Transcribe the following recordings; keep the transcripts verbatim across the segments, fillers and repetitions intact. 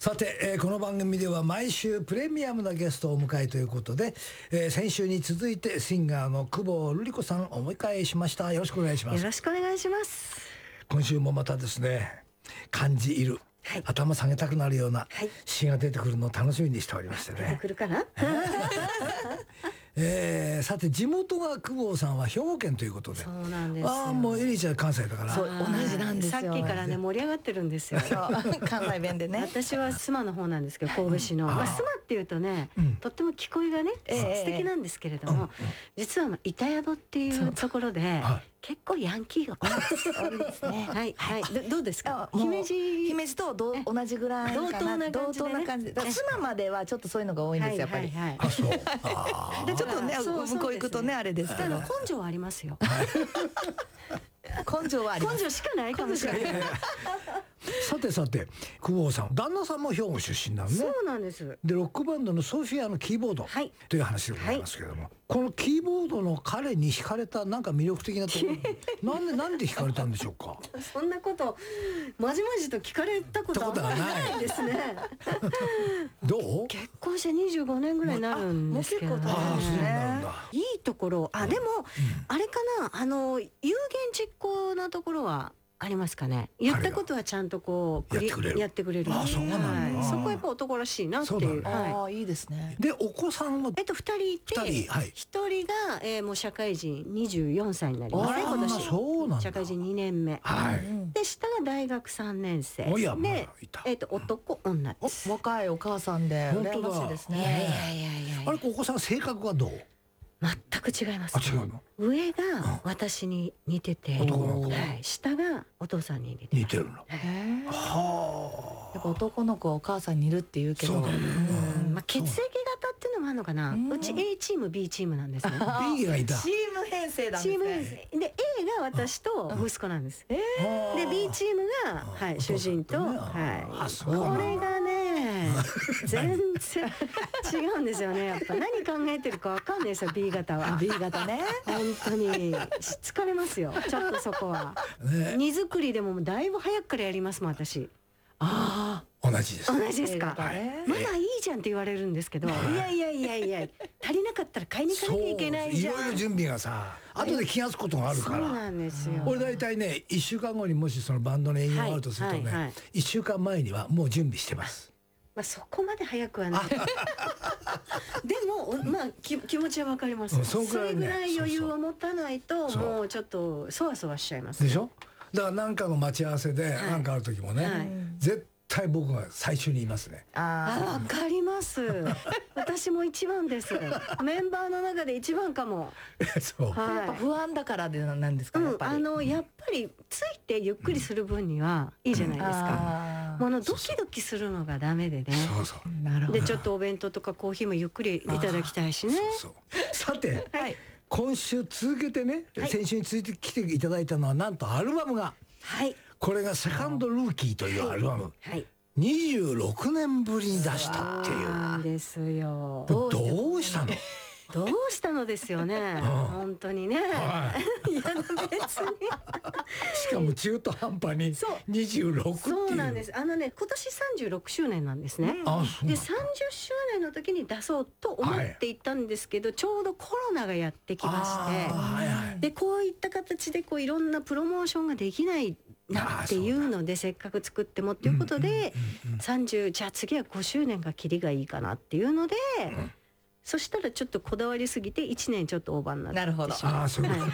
さて、えー、この番組では毎週プレミアムなゲストをお迎えということで、えー、先週に続いてシンガーの久保瑠璃子さんをお迎えしました。よろしくお願いします。 よろしくお願いします。 今週もまたですね、感じいる、はい、頭下げたくなるような詩が出てくるのを楽しみにしておりましてね。 出てくるかなえー、さて地元が久保さんは兵庫県ということで。 そうなんですよ。 ああ、もうエリーちゃん関西だから。 そう、同じなんですよ。 さっきからね盛り上がってるんですよ。 関西弁でね。 私は須磨の方なんですけど、神戸市の、まあ、須磨っていうとね、うん、とっても聞こえがね、えー、素敵なんですけれども、うん、実は板宿っていうところで、はい、結構ヤンキーが多いですね。はいはい。ど, どうですか？ 姫路姫路とど同じぐらいかな。同等な感じで。須磨まではちょっっとそういうのが多いんですやっぱり。 あ、そう。 でちょっとね向こう行くとねあれですけど。 根性はありますよ。 根性はあります。 根性しかないかもしれない。 さてさて久保さん、旦那さんも兵庫出身なのね。 そうなんです。 でロックバンドのソフィアのキーボード、はい、という話でございますけれども、はい、このキーボードの彼に惹かれたなんか魅力的なところなんでなんで惹かれたんでしょうか？ そんなことまじまじと聞かれたことはないですね。 どう？ 結婚してにじゅうごねんぐらいになるんですけどね。 ああ、そうなんだ。 いいところ、あでも、うん、あれかな、あの有言実行なところはありますかね。言ったことはちゃんとこうやってくれる。 やってくれる。 あ、そうなんだ。 そこはやっぱ男らしいなっていう。 ああ、いいですね。 でお子さんはえっと二人いて、一人がえもう社会人にじゅうよんさいになりますね。今年社会人にねんめ。で下が大学さんねんせいで、えっと男女です。 若いお母さんで羨ましいですね。 いやいやいやいや。 あれお子さん性格はどう？ 全く違います。 あ、違うの？ 上が私に似てて、はい、下がお父さんに似てる。 似てるの。はあ。やっぱ男の子はお母さんに似るって言うけど、 そうだね。 まあ血液型っていうのもあるのかな。うち A チーム B チームなんですね。 B がいた。 チーム編成なんですね。 チーム編成で A が私と息子なんです。で B チームがはい主人とはい。これがね全然違うんですよね。やっぱ何考えてるかわかんないですよ B 型は。 B 型ね。 本当に疲れますよ。ちょっとそこは。荷造りでもだいぶ早くからやりますもん私。 ああ、同じです。 同じですか。まだいいじゃんって言われるんですけど、いやいやいやいや足りなかったら買いに行かなきゃいけないじゃん。 いろいろ準備がさ、後で気が付くことがあるから。 そうなんですよ。 俺大体ね、いっしゅうかんごにもしそのバンドの営業があるとするとね、いっしゅうかんまえにはもう準備してます。 まあそこまで早くはない。でもまあ気気持ちはわかります。それぐらい余裕を持たないともうちょっとそわそわしちゃいます。 でしょ？だから何かの待ち合わせで何かある時もね、絶対僕が最初に言いますね。 ああ、わかります。私も一番です。メンバーの中で一番かも。 そう。 やっぱ不安だからでなんですか。やっぱり。 あのやっぱりついてゆっくりする分にはいいじゃないですか。ものドキドキするのがダメでね。 そうそう。 なるほど。 でちょっとお弁当とかコーヒーもゆっくりいただきたいしね。 そうそう。さて、今週続けてね、先週に続いて来ていただいたのはなんとアルバムが。はい。これがセカンドルーキーというアルバム。はい。にじゅうろくねんぶりに出したっていう。 そうなんですよ。 どうしたの？ どうしたのですよね。本当にね。いや別に。 しかも中途半端ににじゅうろくっていう。 そうなんです。あのね、今年さんじゅうろくしゅうねんなんですね。でさんじゅっしゅうねんの時に出そうと思っていたんですけど、ちょうどコロナがやってきまして、でこういった形でこういろんなプロモーションができないなっていうので、せっかく作ってもっていうことでさんじゅうじゃあ次はごしゅうねんがキリがいいかなっていうので。そしたらちょっとこだわりすぎていちねんちょっとオーバーになってしまう。 なるほど。 ああ、そういうこと。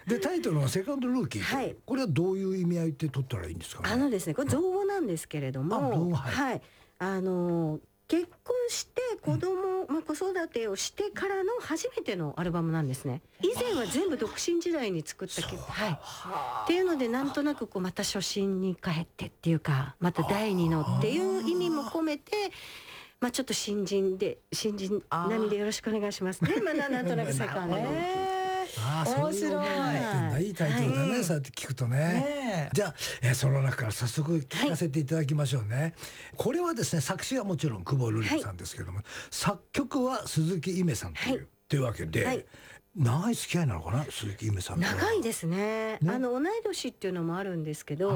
でタイトルがセカンドルーキー。はい。これはどういう意味合いで取ったらいいんですかね。 あのですね、これ造語なんですけれども、はい。あの結婚して子供、まあ子育てをしてからの初めてのアルバムなんですね。以前は全部独身時代に作った曲、はい。っていうのでなんとなくこうまた初心に帰ってっていうか、また第二のっていう意味も込めて。まあちょっと新人で新人並みでよろしくお願いしますね。まあなんとなくセカンド。 ああ、面白い。いいタイトルだね。そうやって聞くとね。じゃあその中から早速聞かせていただきましょうね。これはですね、作詞はもちろん久保瑠璃子さんですけども、作曲は鈴木夢さんというというわけで。長い付き合いなのかな、鈴木夢さん。 長いですね。あの同い年っていうのもあるんですけど。